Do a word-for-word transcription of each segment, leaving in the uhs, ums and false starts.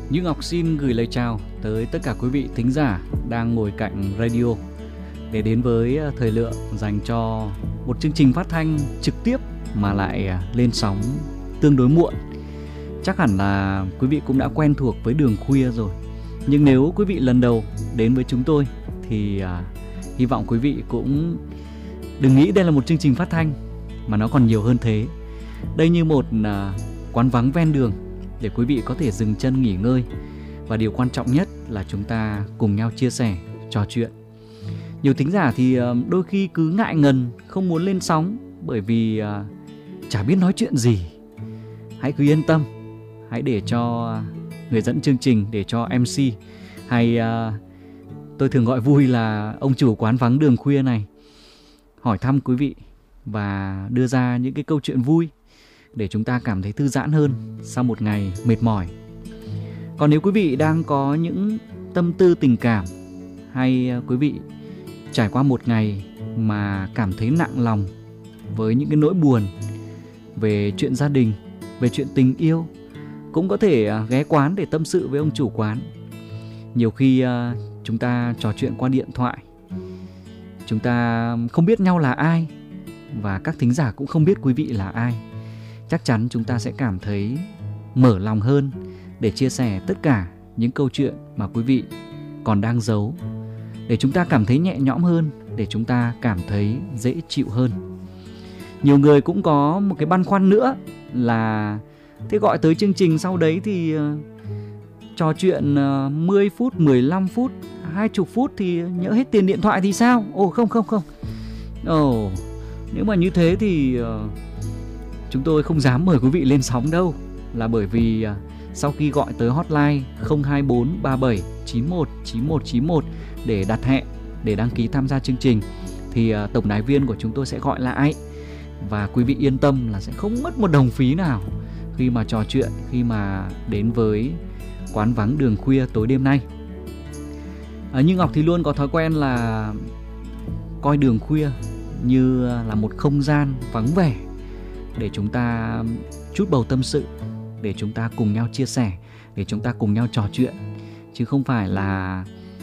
Như Ngọc xin gửi lời chào tới tất cả quý vị thính giả đang ngồi cạnh radio để đến với thời lượng dành cho một chương trình phát thanh trực tiếp mà lại lên sóng tương đối muộn. Chắc hẳn là quý vị cũng đã quen thuộc với đường khuya rồi. Nhưng nếu quý vị lần đầu đến với chúng tôi thì à, hy vọng quý vị cũng đừng nghĩ đây là một chương trình phát thanh, mà nó còn nhiều hơn thế. Đây như một à, quán vắng ven đường để quý vị có thể dừng chân nghỉ ngơi. Và điều quan trọng nhất là chúng ta cùng nhau chia sẻ, trò chuyện. Nhiều thính giả thì đôi khi cứ ngại ngần, không muốn lên sóng bởi vì uh, chả biết nói chuyện gì. Hãy cứ yên tâm, hãy để cho người dẫn chương trình, để cho em xê, hay uh, tôi thường gọi vui là ông chủ quán vắng đường khuya này, hỏi thăm quý vị và đưa ra những cái câu chuyện vui để chúng ta cảm thấy thư giãn hơn sau một ngày mệt mỏi. Còn nếu quý vị đang có những tâm tư tình cảm, hay quý vị trải qua một ngày mà cảm thấy nặng lòng với những cái nỗi buồn về chuyện gia đình, về chuyện tình yêu, cũng có thể ghé quán để tâm sự với ông chủ quán. Nhiều khi chúng ta trò chuyện qua điện thoại, chúng ta không biết nhau là ai, và các thính giả cũng không biết quý vị là ai. Chắc chắn chúng ta sẽ cảm thấy mở lòng hơn để chia sẻ tất cả những câu chuyện mà quý vị còn đang giấu, để chúng ta cảm thấy nhẹ nhõm hơn, để chúng ta cảm thấy dễ chịu hơn. Nhiều người cũng có một cái băn khoăn nữa là thế gọi tới chương trình sau đấy thì uh, trò chuyện uh, mười phút, mười lăm phút, hai mươi phút thì nhỡ hết tiền điện thoại thì sao? Ồ không không không Ồ, nếu mà như thế thì uh, chúng tôi không dám mời quý vị lên sóng đâu. Là bởi vì uh, sau khi gọi tới hotline không hai bốn ba bảy chín một chín một chín một để đặt hẹn, để đăng ký tham gia chương trình, thì uh, tổng đài viên của chúng tôi sẽ gọi lại. Và quý vị yên tâm là sẽ không mất một đồng phí nào khi mà trò chuyện, khi mà đến với quán vắng đường khuya tối đêm nay. À, như Ngọc thì luôn có thói quen là coi đường khuya như là một không gian vắng vẻ để chúng ta chút bầu tâm sự, để chúng ta cùng nhau chia sẻ, để chúng ta cùng nhau trò chuyện, chứ không phải là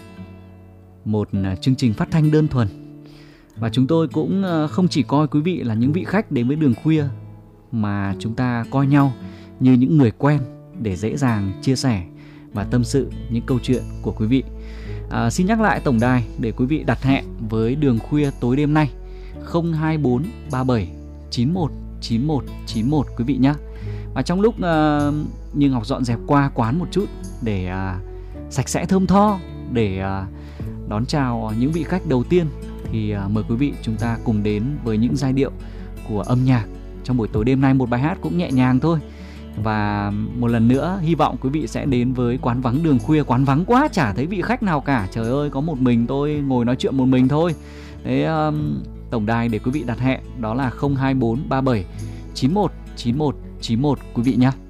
một chương trình phát thanh đơn thuần. Và chúng tôi cũng không chỉ coi quý vị là những vị khách đến với đường khuya, mà chúng ta coi nhau như những người quen để dễ dàng chia sẻ và tâm sự những câu chuyện của quý vị. à, Xin nhắc lại tổng đài để quý vị đặt hẹn với đường khuya tối đêm nay: không hai bốn ba bảy chín một chín một chín một quý vị nhé. Và trong lúc uh, như Ngọc dọn dẹp qua quán một chút để uh, sạch sẽ thơm tho, để uh, đón chào những vị khách đầu tiên, thì uh, mời quý vị chúng ta cùng đến với những giai điệu của âm nhạc trong buổi tối đêm nay. Một bài hát cũng nhẹ nhàng thôi. Và một lần nữa hy vọng quý vị sẽ đến với quán vắng đường khuya. Quán vắng quá, chả thấy vị khách nào cả. Trời ơi, có một mình tôi ngồi nói chuyện một mình thôi. Thế um, tổng đài để quý vị đặt hẹn đó là không hai bốn ba bảy chín một chín một chín một quý vị nhé.